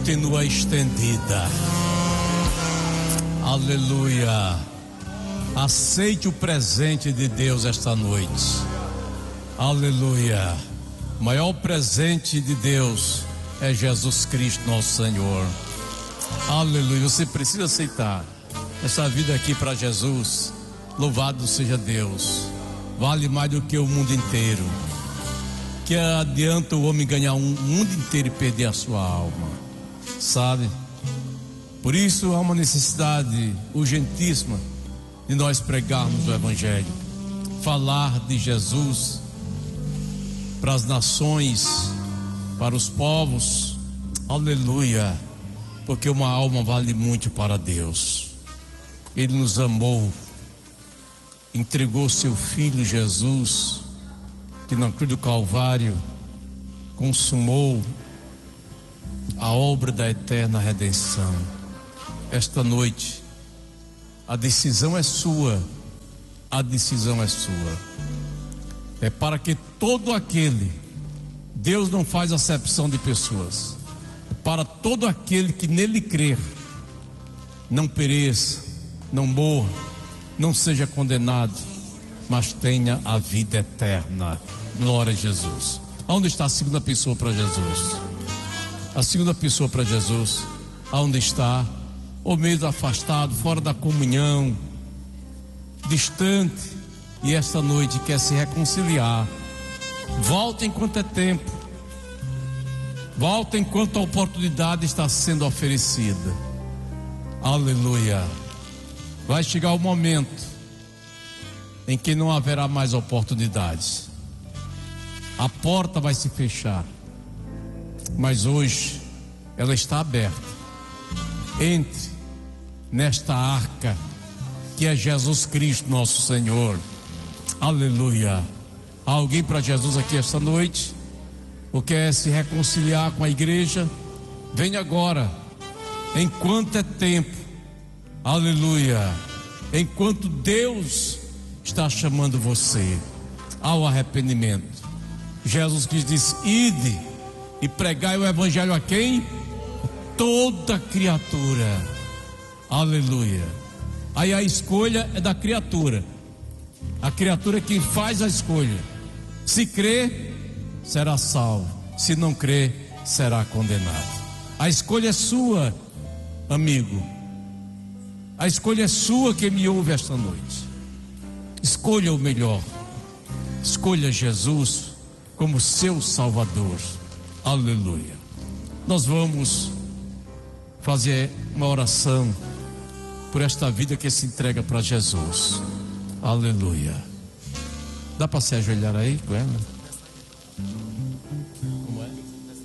continua estendida. Aleluia. Aceite o presente de Deus esta noite. Aleluia. O maior presente de Deus é Jesus Cristo, nosso Senhor. Aleluia. Você precisa aceitar essa vida aqui para Jesus. Louvado seja Deus. Vale mais do que o mundo inteiro. Que adianta o homem ganhar um mundo inteiro e perder a sua alma, sabe? Por isso há uma necessidade urgentíssima de nós pregarmos o Evangelho, falar de Jesus para as nações, para os povos. Aleluia. Porque uma alma vale muito para Deus. Ele nos amou, entregou seu Filho Jesus, que na cruz do Calvário consumou a obra da eterna redenção. Esta noite a decisão é sua. A decisão é sua. É para que todo aquele, Deus não faz acepção de pessoas, é para todo aquele que nele crer, não pereça, não morra, não seja condenado, mas tenha a vida eterna. Glória a Jesus. Aonde está a segunda pessoa para Jesus? A segunda pessoa para Jesus, aonde está? Ou mesmo afastado, fora da comunhão, distante, e esta noite quer se reconciliar. Volta enquanto é tempo. Volta enquanto a oportunidade está sendo oferecida. Aleluia. Vai chegar o momento em que não haverá mais oportunidades. A porta vai se fechar, mas hoje ela está aberta. Entre nesta arca que é Jesus Cristo, nosso Senhor. Aleluia. Há alguém para Jesus aqui esta noite? Ou quer se reconciliar com a igreja? Venha agora, enquanto é tempo. Aleluia. Enquanto Deus está chamando você ao arrependimento. Jesus Cristo disse: ide e pregai o evangelho a quem? Toda criatura. Aleluia. Aí a escolha é da criatura. A criatura é quem faz a escolha. Se crer, será salvo. Se não crer, será condenado. A escolha é sua, amigo. A escolha é sua que me ouve esta noite. Escolha o melhor. Escolha Jesus como seu Salvador. Aleluia. Nós vamos fazer uma oração por esta vida que se entrega para Jesus. Aleluia. Dá para se ajoelhar aí com ela? Como é?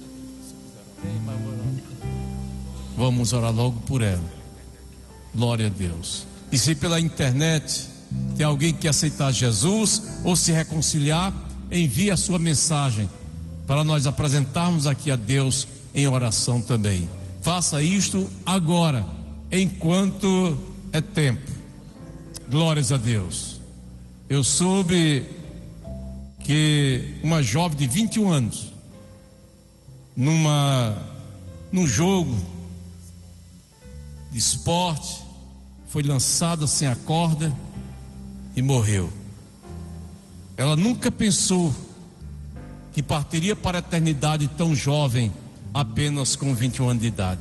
Vamos orar logo por ela. Glória a Deus. E se pela internet tem alguém que quer aceitar Jesus ou se reconciliar, envie a sua mensagem para nós apresentarmos aqui a Deus em oração também. Faça isto agora, enquanto é tempo. Glórias a Deus. Eu soube que uma jovem de 21 anos, num jogo de esporte, foi lançada sem a corda e morreu. Ela nunca pensou que partiria para a eternidade tão jovem, apenas com 21 anos de idade.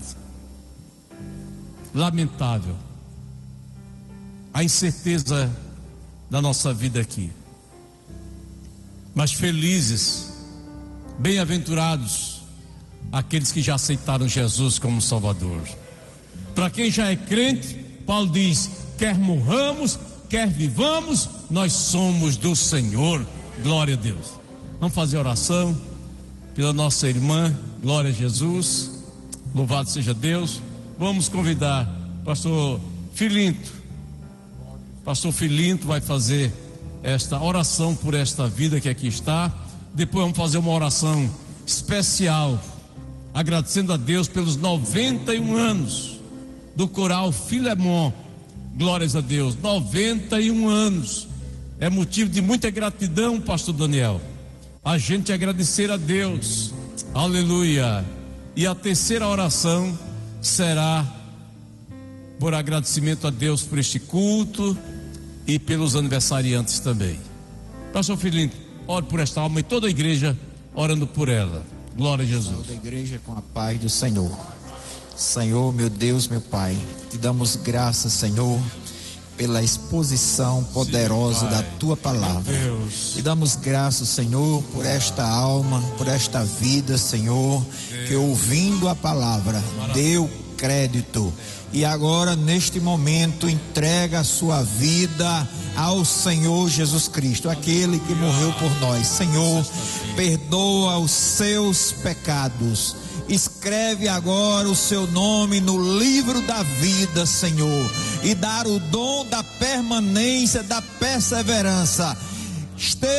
Lamentável a incerteza da nossa vida aqui, mas felizes, bem-aventurados aqueles que já aceitaram Jesus como Salvador. Para quem já é crente, Paulo diz: quer morramos, quer vivamos, nós somos do Senhor. Glória a Deus. Vamos fazer oração pela nossa irmã. Glória a Jesus. Louvado seja Deus. Vamos convidar pastor Filinto. Pastor Filinto vai fazer esta oração por esta vida que aqui está. Depois vamos fazer uma oração especial, agradecendo a Deus pelos 91 anos do coral Filemon. Glórias a Deus. 91 anos. É motivo de muita gratidão, pastor Daniel. A gente agradecer a Deus. Aleluia. E a terceira oração será por agradecimento a Deus por este culto e pelos aniversariantes também. Pastor Filhinho, ore por esta alma e toda a igreja orando por ela. Glória a Jesus. Toda a igreja com a paz do Senhor. Senhor, meu Deus, meu Pai, te damos graças, Senhor, pela exposição poderosa da tua palavra. Te damos graças, Senhor, por esta alma, por esta vida, Senhor, que ouvindo a palavra deu crédito e agora neste momento entrega a sua vida ao Senhor Jesus Cristo, aquele que morreu por nós. Senhor, perdoa os seus pecados. Escreve agora o seu nome no livro da vida, Senhor, e dar o dom da permanência, da perseverança.